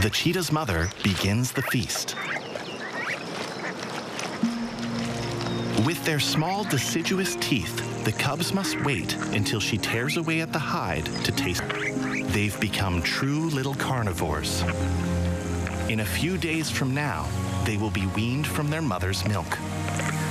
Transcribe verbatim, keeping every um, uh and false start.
The cheetah's mother begins the feast. With their small deciduous teeth, the cubs must wait until she tears away at the hide to taste. They've become true little carnivores. In a few days from now, they will be weaned from their mother's milk.